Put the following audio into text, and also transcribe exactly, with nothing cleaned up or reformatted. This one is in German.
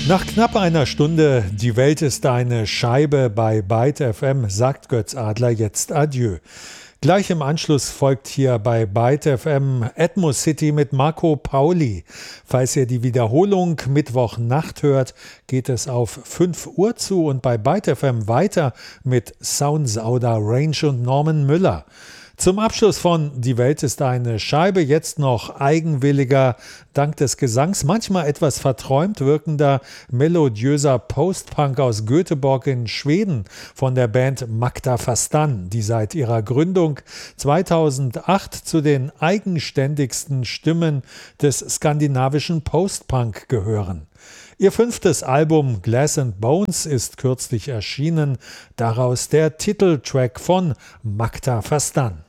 Nach knapp einer Stunde Die Welt ist eine Scheibe bei Byte F M sagt Götz Adler jetzt Adieu. Gleich im Anschluss folgt hier bei Byte F M Atmos City mit Marco Pauli. Falls ihr die Wiederholung Mittwochnacht hört, geht es auf fünf Uhr zu und bei Byte F M weiter mit Soundsauder Range und Norman Müller. Zum Abschluss von Die Welt ist eine Scheibe jetzt noch eigenwilliger, dank des Gesangs manchmal etwas verträumt wirkender, melodiöser Post-Punk aus Göteborg in Schweden von der Band Makta Fastan, die seit ihrer Gründung zweitausendacht zu den eigenständigsten Stimmen des skandinavischen Post-Punk gehören. Ihr fünftes Album Glass and Bones ist kürzlich erschienen, daraus der Titeltrack von Makta Fastan.